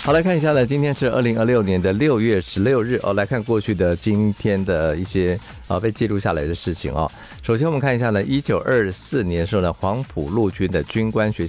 好，来看一下呢，今天是2026年的6月16日来看过去的今天的一些被记录下来的事情首先我们看一下呢，1924年的时候呢，黄埔陆军的军官学校